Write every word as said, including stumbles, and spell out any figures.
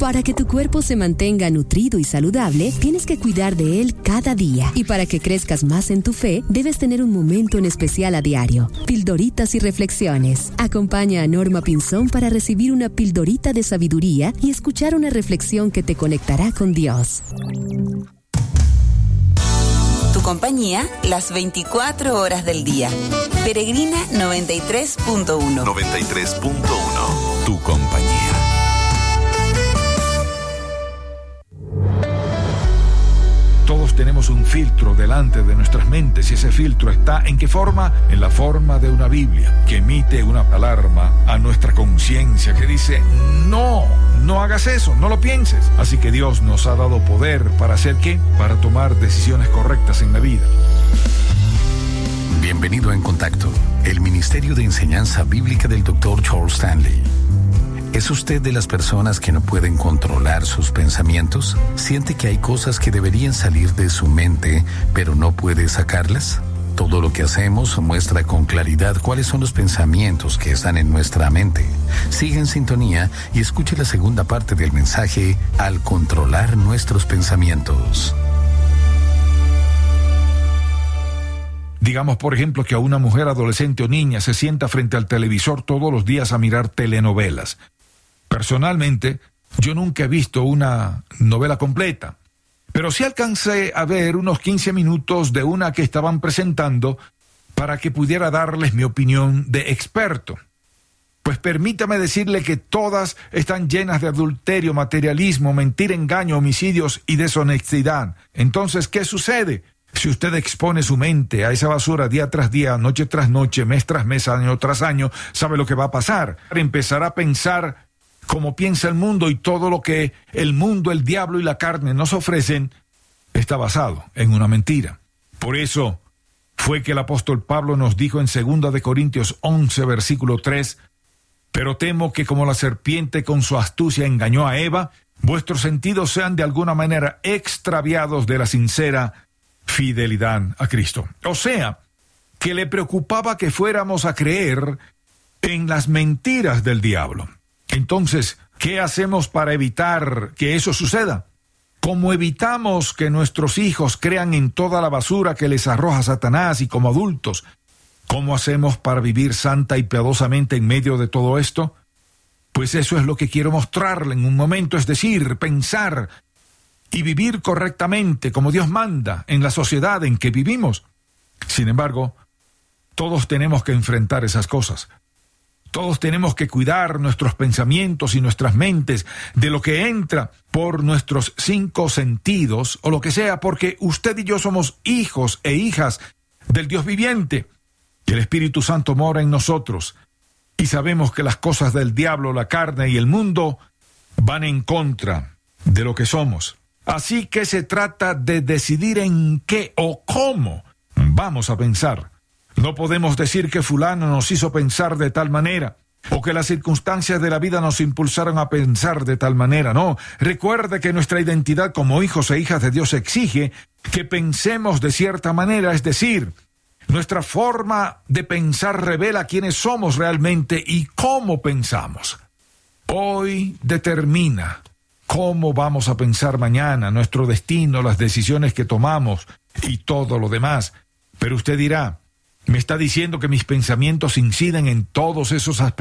Para que tu cuerpo se mantenga nutrido y saludable, tienes que cuidar de él cada día. Y para que crezcas más en tu fe, debes tener un momento en especial a diario. Pildoritas y reflexiones. Acompaña a Norma Pinzón para recibir una pildorita de sabiduría y escuchar una reflexión que te conectará con Dios. Tu compañía las veinticuatro horas del día. Peregrina noventa y tres punto uno. noventa y tres punto uno. Tu compañía. Todos tenemos un filtro delante de nuestras mentes y ese filtro está ¿en qué forma? En la forma de una Biblia que emite una alarma a nuestra conciencia que dice no, no hagas eso, no lo pienses. Así que Dios nos ha dado poder para hacer ¿qué? Para tomar decisiones correctas en la vida. Bienvenido a En Contacto, el Ministerio de Enseñanza Bíblica del doctor Charles Stanley. ¿Es usted de las personas que no pueden controlar sus pensamientos? ¿Siente que hay cosas que deberían salir de su mente, pero no puede sacarlas? Todo lo que hacemos muestra con claridad cuáles son los pensamientos que están en nuestra mente. Siga en sintonía y escuche la segunda parte del mensaje Al controlar nuestros pensamientos. Digamos, por ejemplo, que a una mujer adolescente o niña se sienta frente al televisor todos los días a mirar telenovelas. Personalmente, yo nunca he visto una novela completa, pero sí alcancé a ver unos quince minutos de una que estaban presentando para que pudiera darles mi opinión de experto. Pues permítame decirle que todas están llenas de adulterio, materialismo, mentira, engaño, homicidios y deshonestidad. Entonces, ¿qué sucede? Si usted expone su mente a esa basura día tras día, noche tras noche, mes tras mes, año tras año, ¿sabe lo que va a pasar? Empezará a pensar como piensa el mundo y todo lo que el mundo, el diablo y la carne nos ofrecen está basado en una mentira. Por eso fue que el apóstol Pablo nos dijo en segunda de Corintios once, versículo tres, pero temo que como la serpiente con su astucia engañó a Eva, vuestros sentidos sean de alguna manera extraviados de la sincera fidelidad a Cristo. O sea, que le preocupaba que fuéramos a creer en las mentiras del diablo. Entonces, ¿qué hacemos para evitar que eso suceda? ¿Cómo evitamos que nuestros hijos crean en toda la basura que les arroja Satanás y como adultos? ¿Cómo hacemos para vivir santa y piadosamente en medio de todo esto? Pues eso es lo que quiero mostrarle en un momento, es decir, pensar y vivir correctamente como Dios manda en la sociedad en que vivimos. Sin embargo, todos tenemos que enfrentar esas cosas. Todos tenemos que cuidar nuestros pensamientos y nuestras mentes de lo que entra por nuestros cinco sentidos o lo que sea, porque usted y yo somos hijos e hijas del Dios viviente. Y el Espíritu Santo mora en nosotros. Y sabemos que las cosas del diablo, la carne y el mundo van en contra de lo que somos. Así que se trata de decidir en qué o cómo vamos a pensar. No podemos decir que fulano nos hizo pensar de tal manera, o que las circunstancias de la vida nos impulsaron a pensar de tal manera. No, recuerde que nuestra identidad como hijos e hijas de Dios exige que pensemos de cierta manera, es decir, nuestra forma de pensar revela quiénes somos realmente y cómo pensamos. Hoy determina cómo vamos a pensar mañana, nuestro destino, las decisiones que tomamos y todo lo demás. Pero usted dirá, me está diciendo que mis pensamientos inciden en todos esos aspectos.